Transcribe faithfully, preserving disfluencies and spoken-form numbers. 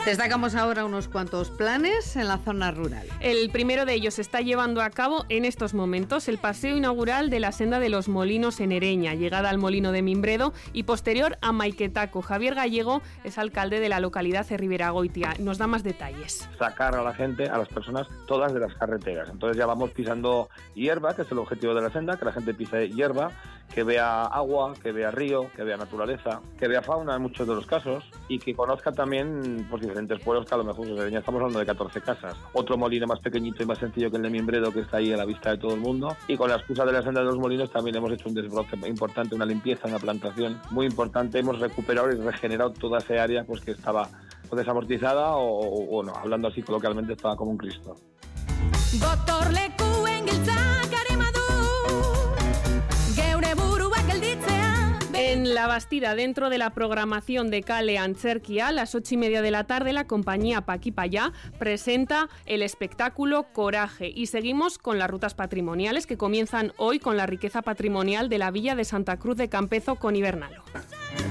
Destacamos ahora unos cuantos planes en la zona rural. El primero de ellos se está llevando a cabo en estos momentos, el paseo inaugural de la senda de los Molinos en Ereña, llegada al Molino de Mimbredo y posterior a Maiquetaco. Javier Gallego es alcalde de la localidad de Riberagoitia. Nos da más detalles. Sacar a la gente, a las personas, todas de las carreteras. Entonces ya vamos pisando hierba, que es el objetivo de la senda, que la gente pise hierba, que vea agua, que vea río, que vea naturaleza, que vea fauna en muchos de los casos y que conozca también pues, diferentes pueblos que a lo mejor ya estamos hablando de catorce casas. Otro molino más pequeñito y más sencillo que el de Mimbredo, que está ahí a la vista de todo el mundo. Y con la excusa de la senda de los molinos también hemos hecho un desbroce importante, una limpieza, una plantación muy importante. Hemos recuperado y regenerado toda esa área pues, que estaba pues, desamortizada o, o, bueno, hablando así coloquialmente, estaba como un Cristo. En La Bastida, dentro de la programación de Kale Antzerkia, a las ocho y media de la tarde, la compañía Paquipayá presenta el espectáculo Coraje. Y seguimos con las rutas patrimoniales que comienzan hoy con la riqueza patrimonial de la villa de Santa Cruz de Campezo con Ibernalo.